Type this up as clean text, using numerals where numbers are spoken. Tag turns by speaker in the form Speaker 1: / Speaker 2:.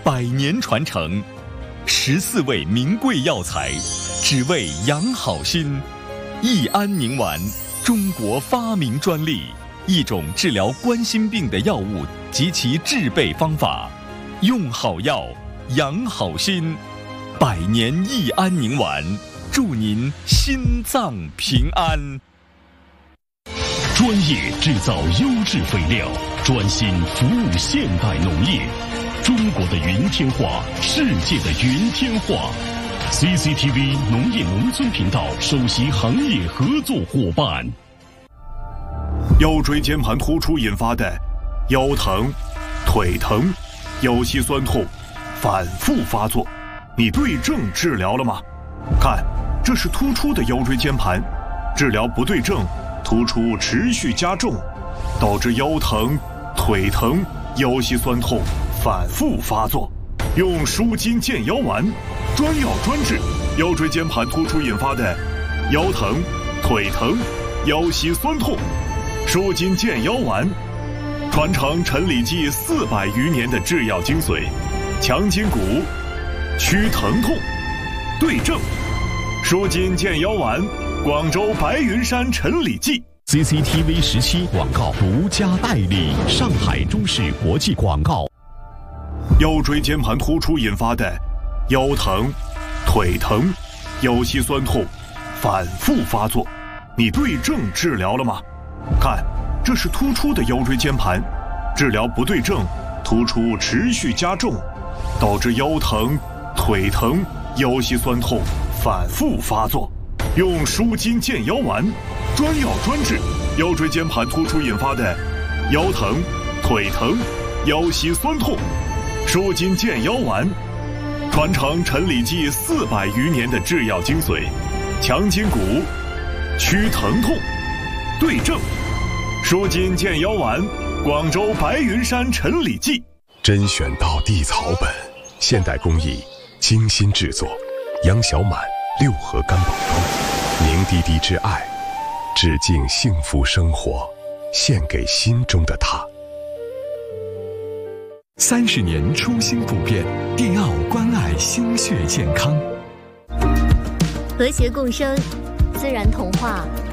Speaker 1: 百年传承，14味名贵药材，只为养好心。益安宁丸，中国发明专利，一种治疗冠心病的药物及其制备方法。用好药，养好心。百年益安宁丸，祝您心脏平安。
Speaker 2: 专业制造优质肥料，专心服务现代农业。中国的云天化，世界的云天化。CCTV 农业农村频道首席行业合作伙伴。
Speaker 3: 腰椎间盘突出引发的腰疼、腿疼、腰膝酸痛反复发作，你对症治疗了吗？看，这是突出的腰椎间盘，治疗不对症，突出持续加重，导致腰疼、腿疼、腰膝酸痛反复发作。用舒筋健腰丸，专药专治腰椎间盘突出引发的腰疼、腿疼、腰膝酸痛。舒筋健腰丸，传承陈李济400余年的制药精髓，强筋骨，祛疼痛，对症。舒筋健腰丸，广州白云山陈李济。
Speaker 2: CCTV 17广告独家代理，上海中视国际广告。
Speaker 3: 腰椎间盘突出引发的腰疼、腿疼、腰膝酸痛反复发作，你对症治疗了吗？看，这是突出的腰椎间盘，治疗不对症，突出持续加重，导致腰疼、腿疼、腰膝酸痛反复发作。用舒筋健腰丸，专药专治腰椎间盘突出引发的腰疼、腿疼、腰膝酸痛。舒筋健腰丸，传承陈李济400余年的制药精髓，强筋骨，祛疼痛，对症。舒筋健腰丸，广州白云山陈李济。
Speaker 4: 甄选到地草本，现代工艺，精心制作。杨小满6盒干宝汤，凝滴滴之爱，致敬幸福生活，献给心中的他。
Speaker 5: 30年初心不变，迪奥关爱心血健康。
Speaker 6: 和谐共生，自然童话